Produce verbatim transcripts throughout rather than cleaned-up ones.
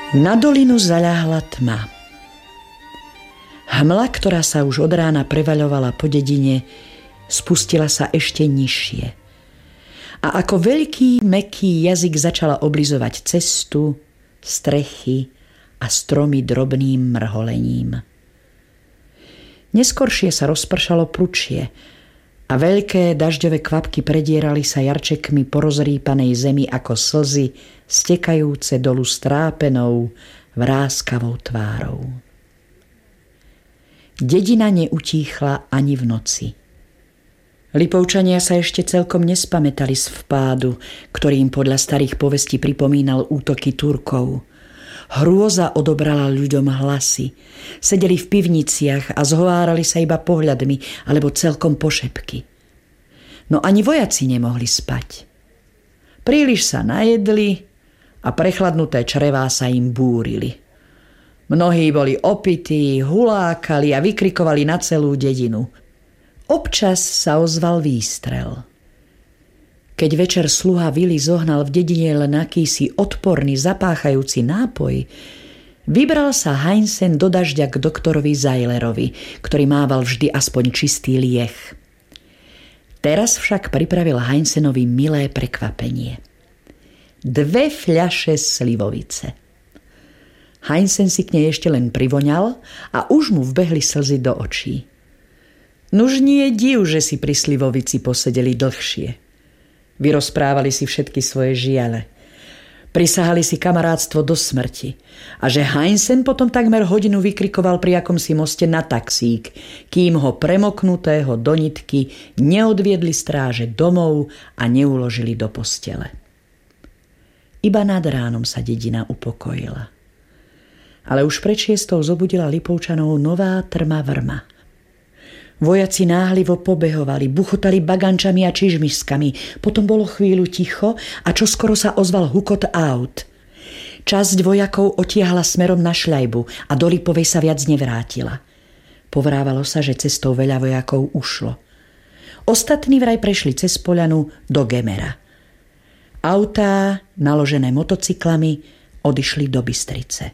Na dolinu zaľahla tma. Hmla, ktorá sa už od rána prevaľovala po dedine, spustila sa ešte nižšie. A ako veľký, mäkký jazyk začala oblizovať cestu, strechy a stromy drobným mrholením. Neskoršie sa rozpršalo pručie a veľké dažďové kvapky predierali sa jarčekmi po rozrýpanej zemi ako slzy stekajúce dolu strápenou, vráskavou tvárou. Dedina neutíchla ani v noci. Lipovčania sa ešte celkom nespamätali z vpádu, ktorý im podľa starých povestí pripomínal útoky Turkov. Hrôza odobrala ľuďom hlasy. Sedeli v pivniciach a zhovárali sa iba pohľadmi alebo celkom pošepky. No ani vojaci nemohli spať. Príliš sa najedli a prechladnuté črevá sa im búrili. Mnohí boli opití, hulákali a vykrikovali na celú dedinu. Občas sa ozval výstrel. Keď večer sluha Vili zohnal v dedine len akýsi odporný, zapáchajúci nápoj, vybral sa Heinsen do dažďa k doktorovi Zajlerovi, ktorý mával vždy aspoň čistý lieh. Teraz však pripravil Heinsenovi milé prekvapenie. Dve fľaše slivovice. Heinsen si k nej ešte len privoňal a už mu vbehli slzy do očí. Nuž nie je div, že si pri slivovici posedeli dlhšie. Vyrozprávali si všetky svoje žiale. Prisahali si kamarátstvo do smrti. A že Heinsen potom takmer hodinu vykrikoval pri akomsi moste na taxík, kým ho premoknutého do nitky neodviedli stráže domov a neuložili do postele. Iba nad ránom sa dedina upokojila. Ale už pred šiestou zobudila Lipovčanov nová trma vrma. Vojaci náhlivo pobehovali, buchotali bagančami a čižmišskami. Potom bolo chvíľu ticho a čoskoro sa ozval hukot aut. Časť vojakov otiahla smerom na Šľajbu a do Lipovej sa viac nevrátila. Povrávalo sa, že cestou veľa vojakov ušlo. Ostatní vraj prešli cez poľanu do Gemera. Autá, naložené motocyklami, odišli do Bystrice.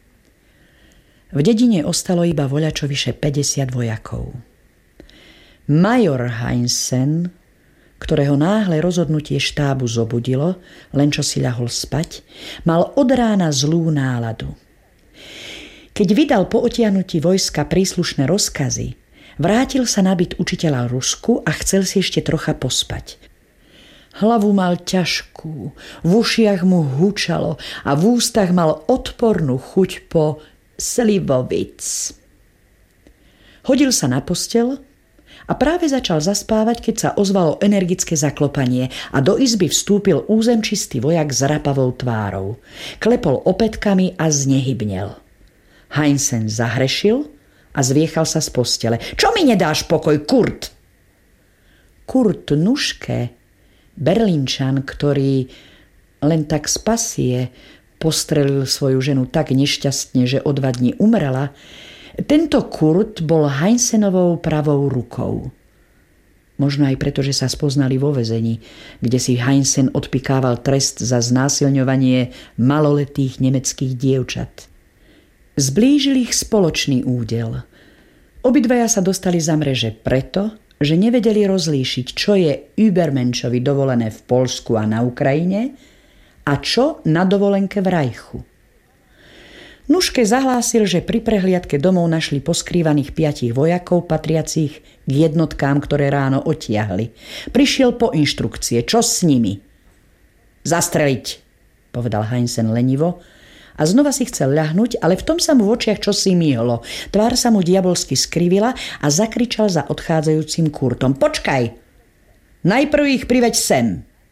V dedine ostalo iba voľačo vyše päťdesiat vojakov. Major Heinsen, ktorého náhle rozhodnutie štábu zobudilo, len čo si ľahol spať, mal od rána zlú náladu. Keď vydal po otiahnutí vojska príslušné rozkazy, vrátil sa na byt učiteľa Rusku a chcel si ešte trocha pospať. Hlavu mal ťažkú, v ušiach mu hučalo a v ústach mal odpornú chuť po slivovic. Hodil sa na posteľ a práve začal zaspávať, keď sa ozvalo energické zaklopanie a do izby vstúpil územčistý vojak s rapavou tvárou. Klepol opätkami a znehybnel. Heinsen zahrešil a zviechal sa z postele. Čo mi nedáš pokoj, Kurt? Kurt Nuške, Berlínčan, ktorý len tak z pasie postrelil svoju ženu tak nešťastne, že o dva dní umrela, tento Kurt bol Heinsenovou pravou rukou. Možno aj preto, že sa spoznali vo väzení, kde si Heinsen odpikával trest za znásilňovanie maloletých nemeckých dievčat. Zblížil ich spoločný údel. Obidvaja sa dostali za mreže preto, že nevedeli rozlíšiť, čo je Übermenšovi dovolené v Poľsku a na Ukrajine a čo na dovolenke v Rajchu. Nuške zahlásil, že pri prehliadke domov našli poskrývaných piatich vojakov patriacich k jednotkám, ktoré ráno otiahli. Prišiel po inštrukcie. Čo s nimi? Zastreliť, povedal Heinsen lenivo a znova si chcel ľahnúť, ale v tom sa mu v očiach čosi myhlo. Tvár sa mu diabolsky skrivila a zakričal za odchádzajúcim Kurtom. Počkaj! Najprv ich priveď sem!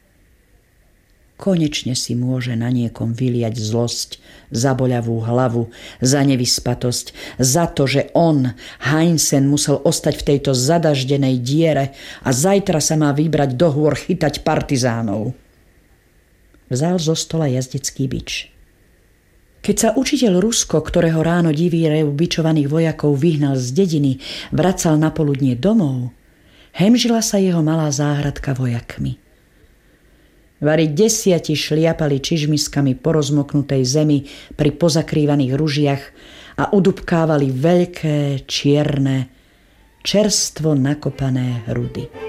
Konečne si môže na niekom vyliať zlosť, za boľavú hlavu, za nevyspatosť, za to, že on, Heinsen, musel ostať v tejto zadaždenej diere a zajtra sa má vybrať do hôr chytať partizánov. Vzal zo stola jazdecký bič. Keď sa učiteľ Rusko, ktorého ráno divý rev bičovaných vojakov vyhnal z dediny, vracal na poludnie domov, hemžila sa jeho malá záhradka vojakmi. Vari desiati šliapali čižmiskami po rozmoknutej zemi pri pozakrývaných ružiach a udubkávali veľké, čierne, čerstvo nakopané hrudy.